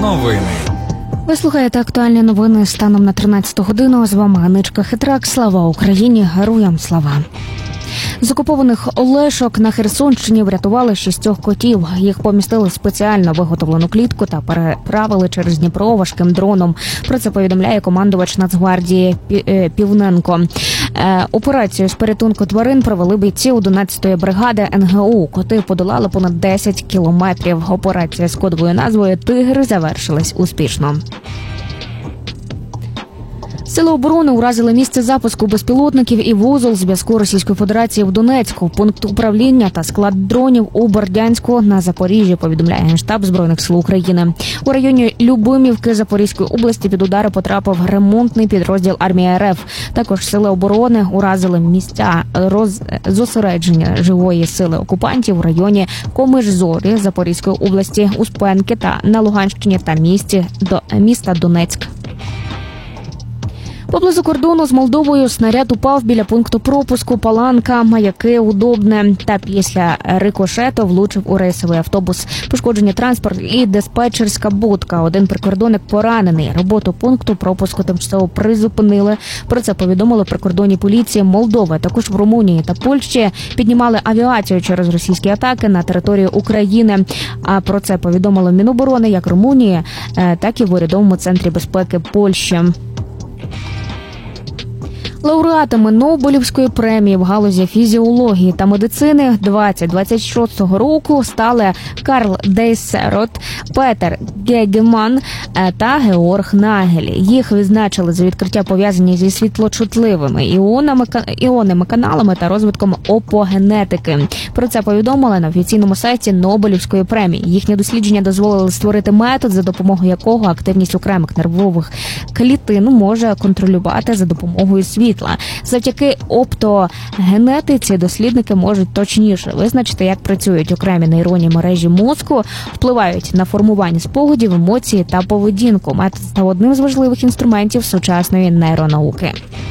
Новини. Ви слухаєте актуальні новини станом на 13 годину. З вами Аничка Хитрак. Слава Україні! Героям слава! З окупованих Олешок на Херсонщині врятували 6 котів. Їх помістили в спеціально виготовлену клітку та переправили через Дніпро важким дроном. Про це повідомляє командувач Нацгвардії Півненко. Операцію з порятунку тварин провели бійці 11-ї бригади НГУ. Коти подолали понад 10 кілометрів. Операція з кодовою назвою «Тигр» завершилась успішно. Сили оборони уразили місце запуску безпілотників і вузол зв'язку Російської Федерації в Донецьку, пункт управління та склад дронів у Бердянську на Запоріжжі, повідомляє Генштаб Збройних сил України. У районі Любимівки Запорізької області під удари потрапив ремонтний підрозділ армії РФ. Також сили оборони уразили місця зосередження живої сили окупантів у районі Комиш-Зорі Запорізької області, Успенки та на Луганщині та міста Донецьк. Поблизу кордону з Молдовою снаряд упав біля пункту пропуску Паланка, Маяки, Удобне та після рикошету влучив у рейсовий автобус. Пошкоджені транспорт і диспетчерська будка. Один прикордонник поранений. Роботу пункту пропуску тимчасово призупинили. Про це повідомили прикордонні поліції Молдови. Також в Румунії та Польщі піднімали авіацію через російські атаки на територію України. А про це повідомили Міноборони як Румунії, так і в урядовому центрі безпеки Польщі. Лауреатами Нобелівської премії в галузі фізіології та медицини 2026 року стали Карл Дейсерот, Петер Гегеман та Георг Нагель. Їх відзначили за відкриття пов'язані зі світлочутливими іонними каналами та розвитком опогенетики. Про це повідомили на офіційному сайті Нобелівської премії. Їхні дослідження дозволили створити метод, за допомогою якого активність окремих нервових клітин може контролювати за допомогою світла. Завдяки оптогенетиці дослідники можуть точніше визначити, як працюють окремі нейронні мережі мозку, впливають на формування спогадів, емоції та поведінку. Метод став одним з важливих інструментів сучасної нейронауки.